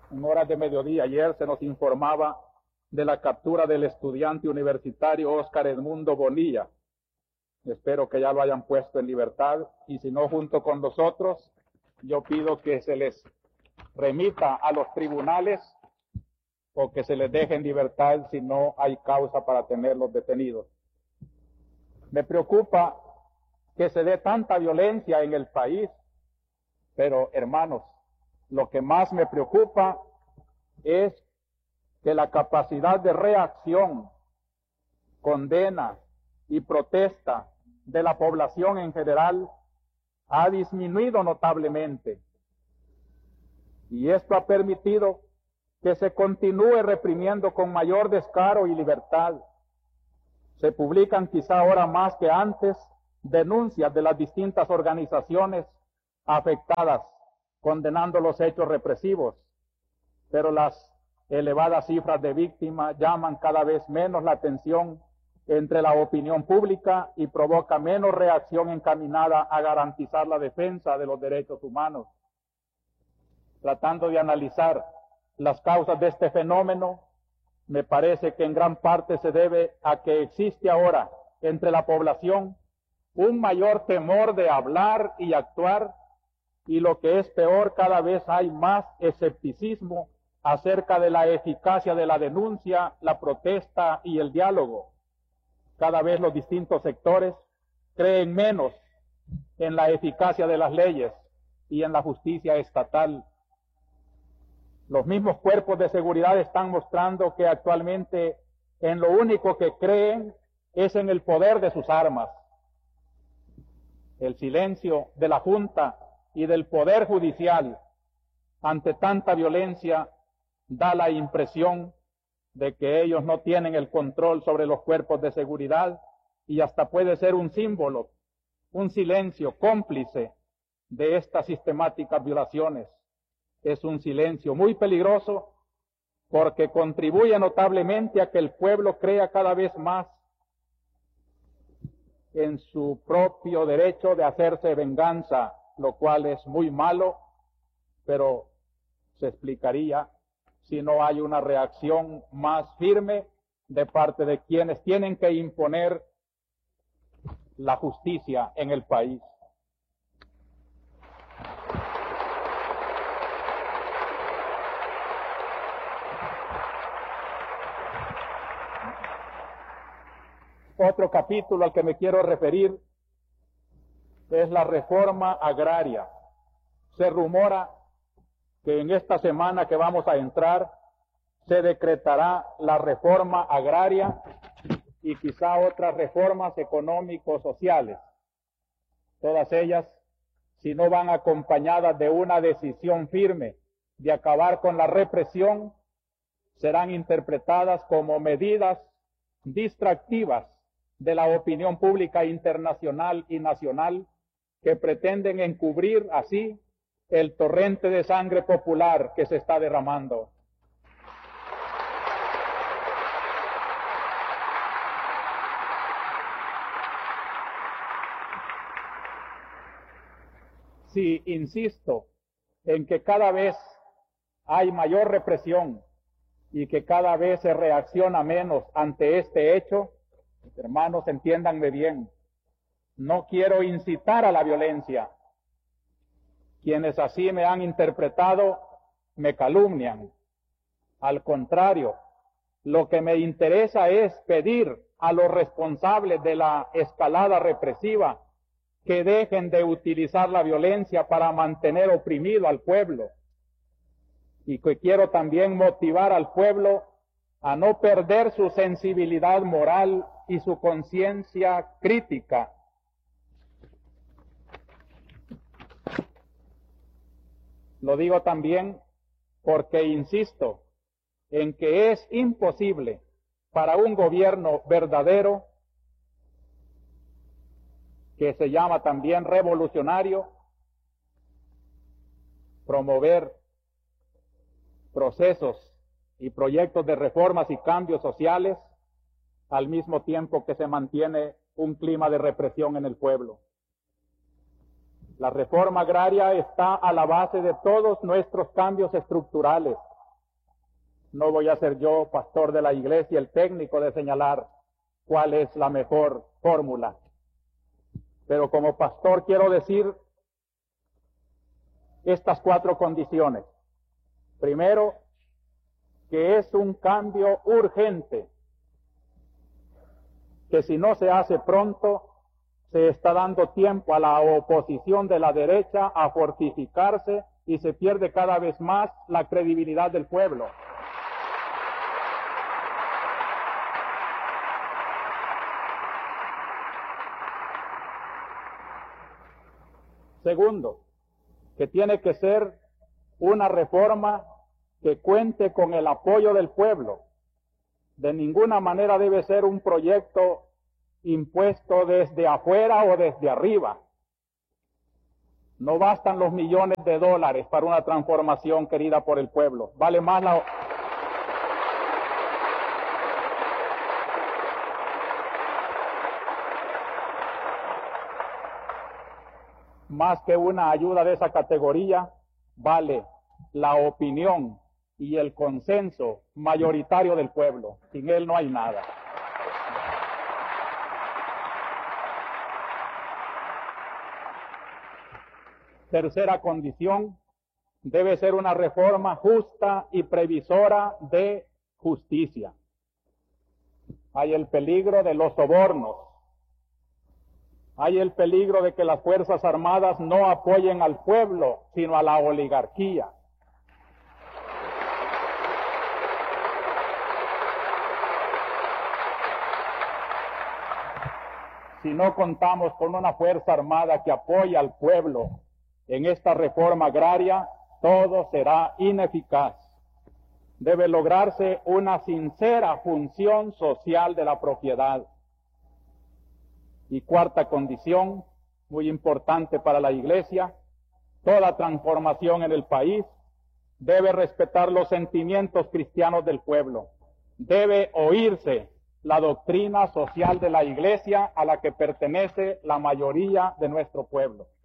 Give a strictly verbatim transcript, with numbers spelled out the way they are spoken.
en horas de mediodía ayer se nos informaba de la captura del estudiante universitario Óscar Edmundo Bonilla. Espero que ya lo hayan puesto en libertad, y si no, junto con los otros, yo pido que se les remita a los tribunales o que se les deje en libertad si no hay causa para tenerlos detenidos. Me preocupa que se dé tanta violencia en el país, pero hermanos, lo que más me preocupa es que la capacidad de reacción, condena y protesta de la población en general ha disminuido notablemente. Y esto ha permitido que se continúe reprimiendo con mayor descaro y libertad. Se publican quizá ahora más que antes denuncias de las distintas organizaciones afectadas, condenando los hechos represivos, pero las elevadas cifras de víctimas llaman cada vez menos la atención entre la opinión pública y provoca menos reacción encaminada a garantizar la defensa de los derechos humanos. Tratando de analizar las causas de este fenómeno, me parece que en gran parte se debe a que existe ahora entre la población un mayor temor de hablar y actuar, y lo que es peor, cada vez hay más escepticismo acerca de la eficacia de la denuncia, la protesta y el diálogo. Cada vez los distintos sectores creen menos en la eficacia de las leyes y en la justicia estatal. Los mismos cuerpos de seguridad están mostrando que actualmente en lo único que creen es en el poder de sus armas. El silencio de la Junta y del Poder Judicial ante tanta violencia da la impresión de que ellos no tienen el control sobre los cuerpos de seguridad, y hasta puede ser un símbolo, un silencio cómplice de estas sistemáticas violaciones. Es un silencio muy peligroso porque contribuye notablemente a que el pueblo crea cada vez más en su propio derecho de hacerse venganza, lo cual es muy malo, pero se explicaría si no hay una reacción más firme de parte de quienes tienen que imponer la justicia en el país. Otro capítulo al que me quiero referir es la reforma agraria. Se rumora que en esta semana que vamos a entrar se decretará la reforma agraria y quizá otras reformas económico-sociales. Todas ellas, si no van acompañadas de una decisión firme de acabar con la represión, serán interpretadas como medidas distractivas de la opinión pública internacional y nacional que pretenden encubrir así el torrente de sangre popular que se está derramando. Sí, insisto en que cada vez hay mayor represión y que cada vez se reacciona menos ante este hecho. Hermanos, entiéndanme bien, no quiero incitar a la violencia. Quienes así me han interpretado me calumnian. Al contrario, lo que me interesa es pedir a los responsables de la escalada represiva que dejen de utilizar la violencia para mantener oprimido al pueblo. Y que quiero también motivar al pueblo a no perder su sensibilidad moral y su conciencia crítica. Lo digo también porque insisto en que es imposible para un gobierno verdadero, que se llama también revolucionario, promover procesos y proyectos de reformas y cambios sociales al mismo tiempo que se mantiene un clima de represión en el pueblo. La reforma agraria está a la base de todos nuestros cambios estructurales, No voy a ser yo, pastor de la iglesia, el técnico de señalar cuál es la mejor fórmula. Pero como pastor quiero decir estas cuatro condiciones. Primero, que es un cambio urgente, que si no se hace pronto, se está dando tiempo a la oposición de la derecha a fortificarse y se pierde cada vez más la credibilidad del pueblo. Segundo, que tiene que ser una reforma que cuente con el apoyo del pueblo. De ninguna manera debe ser un proyecto impuesto desde afuera o desde arriba. No bastan los millones de dólares para una transformación querida por el pueblo. Vale más la... Más que una ayuda de esa categoría, vale la opinión y el consenso mayoritario del pueblo. Sin él no hay nada. Tercera condición, debe ser una reforma justa y previsora de justicia. Hay el peligro de los sobornos. Hay el peligro de que las Fuerzas Armadas no apoyen al pueblo, sino a la oligarquía. Si no contamos con una Fuerza Armada que apoye al pueblo en esta reforma agraria, todo será ineficaz. Debe lograrse una sincera función social de la propiedad. Y cuarta condición, muy importante para la Iglesia, toda transformación en el país debe respetar los sentimientos cristianos del pueblo. Debe oírse la doctrina social de la Iglesia a la que pertenece la mayoría de nuestro pueblo.